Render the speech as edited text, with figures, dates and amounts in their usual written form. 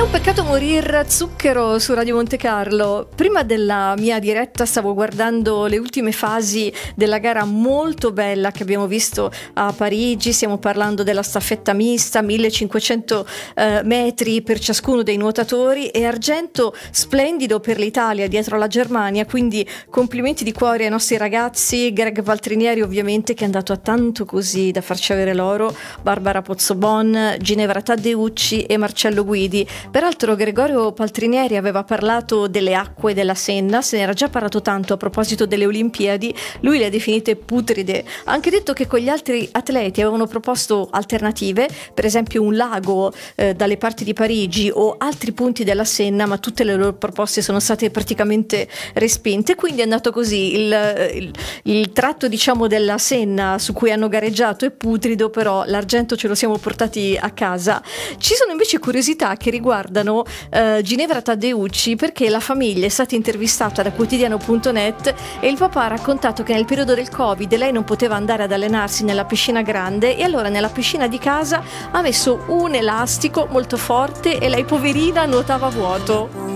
Peccato morir, Zucchero su Radio Monte Carlo. Prima della mia diretta stavo guardando le ultime fasi della gara molto bella che abbiamo visto a Parigi. Stiamo parlando della staffetta mista, 1500 metri per ciascuno dei nuotatori, e argento splendido per l'Italia dietro la Germania, quindi complimenti di cuore ai nostri ragazzi. Greg Valtrinieri ovviamente, che è andato a tanto così da farci avere l'oro, Barbara Pozzobon, Ginevra Taddeucci e Marcello Guidi. Peraltro Gregorio Paltrinieri aveva parlato delle acque della Senna, se ne era già parlato tanto a proposito delle Olimpiadi, lui le ha definite putride. Ha anche detto che con gli altri atleti avevano proposto alternative, per esempio un lago dalle parti di Parigi o altri punti della Senna, ma tutte le loro proposte sono state praticamente respinte, quindi è andato così. Il tratto, diciamo, della Senna su cui hanno gareggiato è putrido, però l'argento ce lo siamo portati a casa. Ci sono invece curiosità che riguardano Ginevra Taddeucci, perché la famiglia è stata intervistata da quotidiano.net e il papà ha raccontato che nel periodo del Covid lei non poteva andare ad allenarsi nella piscina grande, e allora nella piscina di casa ha messo un elastico molto forte e lei, poverina, nuotava a vuoto.